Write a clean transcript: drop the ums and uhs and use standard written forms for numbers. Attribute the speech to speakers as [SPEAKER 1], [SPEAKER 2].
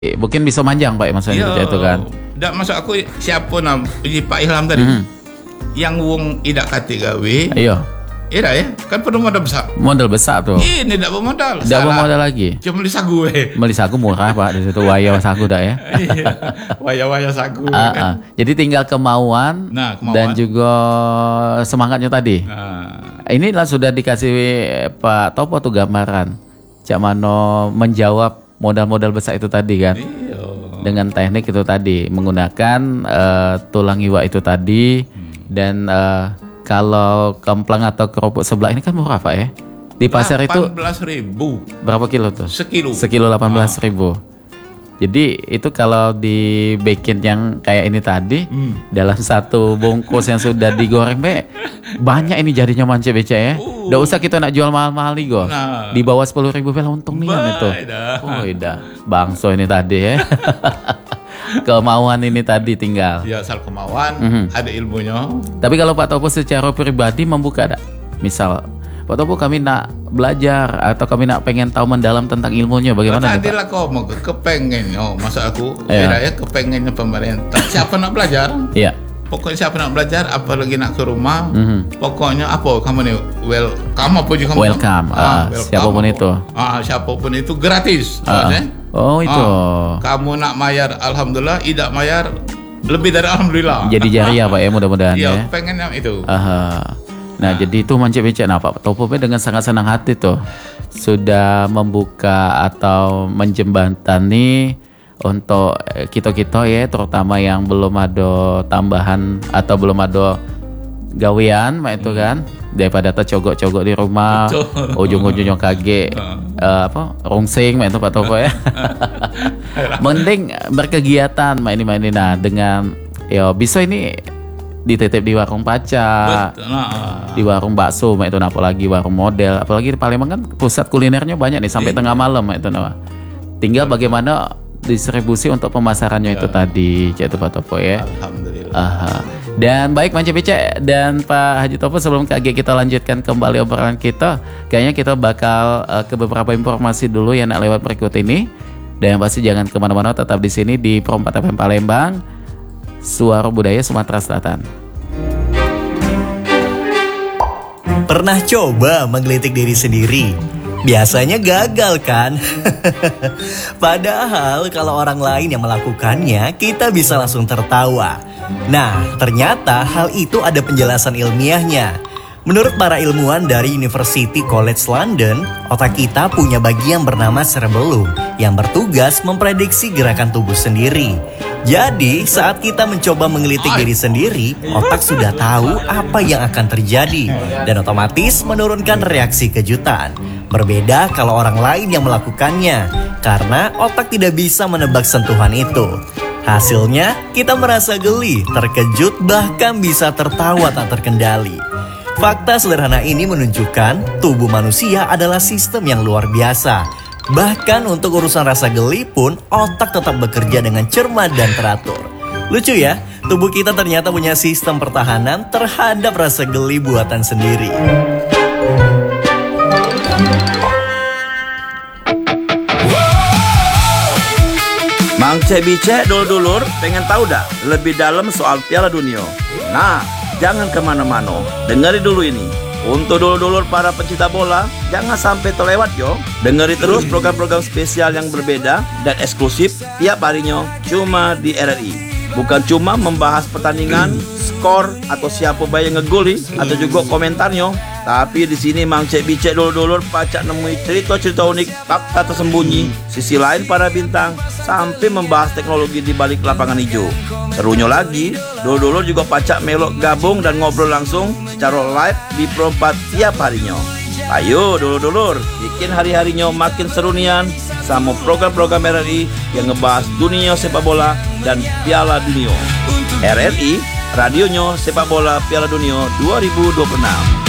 [SPEAKER 1] Mungkin bisa manjang Pak maksudnya itu kan.
[SPEAKER 2] Ndak masuk aku siapa nam Pak Ilham tadi. Yang wong idak kate gawe.
[SPEAKER 1] Iya.
[SPEAKER 2] Iya ya, kan perlu modal besar.
[SPEAKER 1] Modal besar tuh.
[SPEAKER 2] Ini ndak bermodal.
[SPEAKER 1] Ndak bermodal lagi.
[SPEAKER 2] Cuma beli sagu
[SPEAKER 1] Beli sagu murah Pak di situ waya sagu dah ya.
[SPEAKER 2] Iya. Waya sagu. Kan?
[SPEAKER 1] Jadi tinggal kemauan, dan juga semangatnya tadi. Ini lah sudah dikasih Pak Topo tuh gambaran. Cak Mano menjawab modal-modal besar itu tadi kan.
[SPEAKER 2] Iya.
[SPEAKER 1] Dengan teknik itu tadi menggunakan tulang iwa itu tadi dan kalau kemplang atau kerupuk sebelah ini kan murah Pak ya. Di pasar itu
[SPEAKER 2] 18.000.
[SPEAKER 1] Berapa kilo tuh?
[SPEAKER 2] Sekilo
[SPEAKER 1] 18.000. Jadi itu kalau dibikin yang kayak ini tadi dalam satu bungkus yang sudah digoreng banyak ini jadinya Mance Beca ya. Nggak usah kita nak jual mahal-mahal nih go. Di bawah 10.000 bela untung nih kan itu. Oh iya, bangso ini tadi ya. Kemauan ini tadi tinggal.
[SPEAKER 2] Ya asal kemauan, ada ilmunya.
[SPEAKER 1] Tapi kalau Pak Topo secara pribadi membuka ada, misal Pak Topo kami nak belajar atau kami nak pengen tahu mendalam tentang ilmunya bagaimana?
[SPEAKER 2] Tadi lah kau mau kepengennya, masa aku ya kepengennya pemerintah. Siapa nak belajar?
[SPEAKER 1] Iya.
[SPEAKER 2] Pokoknya siapa nak belajar, apalagi nak ke rumah, pokoknya apa kamu nih welcome apa juga kamu?
[SPEAKER 1] Welcome, siapapun itu.
[SPEAKER 2] Siapapun itu gratis.
[SPEAKER 1] Oh itu.
[SPEAKER 2] Kamu nak mayar, alhamdulillah. Tidak mayar, lebih dari alhamdulillah.
[SPEAKER 1] Jadi jariah Pak ya mudah-mudahan ya.
[SPEAKER 2] Iya, pengennya itu.
[SPEAKER 1] Nah jadi itu Mance Beca, nah Pak Topo dengan sangat senang hati tuh sudah membuka atau menjembatani untuk kita ya, terutama yang belum ada tambahan atau belum ada gawean itu kan, daripada tercogok-cogok di rumah, ujung-ujungnya kaget rungsing itu Pak Topo ya. Mending berkegiatan ini nah dengan bisa ini dititip di warung paca, di warung bakso itu apalagi warung model, apalagi di Palembang kan pusat kulinernya banyak nih sampai tengah malam itu tinggal bagaimana distribusi untuk pemasarannya itu tadi itu Pak Topo ya.
[SPEAKER 2] Alhamdulillah.
[SPEAKER 1] Dan baik Mance Beca dan Pak Haji Topo, sebelum kita lanjutkan kembali obrolan kita, kayaknya kita bakal ke beberapa informasi dulu yang nak lewat berikut ini. Dan pasti jangan kemana-mana, tetap di sini di Pro 4 FM Palembang, Suara Budaya Sumatera Selatan.
[SPEAKER 3] Pernah coba menggelitik diri sendiri? Biasanya gagal kan? Padahal kalau orang lain yang melakukannya, kita bisa langsung tertawa. Nah, ternyata hal itu ada penjelasan ilmiahnya. Menurut para ilmuwan dari University College London, otak kita punya bagian bernama cerebellum yang bertugas memprediksi gerakan tubuh sendiri. Jadi, saat kita mencoba menggelitik diri sendiri, otak sudah tahu apa yang akan terjadi dan otomatis menurunkan reaksi kejutan. Berbeda kalau orang lain yang melakukannya, karena otak tidak bisa menebak sentuhan itu. Hasilnya, kita merasa geli, terkejut, bahkan bisa tertawa tak terkendali. Fakta sederhana ini menunjukkan tubuh manusia adalah sistem yang luar biasa. Bahkan untuk urusan rasa geli pun, otak tetap bekerja dengan cermat dan teratur. Lucu ya, tubuh kita ternyata punya sistem pertahanan terhadap rasa geli buatan sendiri.
[SPEAKER 4] Mance Beca dulur-dulur pengen tahu dah lebih dalam soal Piala Dunia? Nah, jangan kemana-mana, dengari dulu ini. Untuk dulur-dulur para pencinta bola, jangan sampai terlewat yo. Dengari terus program-program spesial yang berbeda dan eksklusif tiap harinya cuma di RRI. Bukan cuma membahas pertandingan, skor atau siapa bayi yang ngegoli atau juga komentarnya, tapi di sini Mance Beca dulur-dulur pacak nemui cerita-cerita unik, fakta tersembunyi, sisi lain para bintang, sampai membahas teknologi di balik lapangan hijau. Serunya lagi, dulur-dulur juga pacak melok gabung dan ngobrol langsung secara live di Pro 4 tiap harinya. Ayo dulur-dulur, bikin hari-harinya makin seru nian sama program-program RRI yang ngebahas dunia sepak bola dan Piala Dunia. RRI, radionya sepak bola Piala Dunia 2026.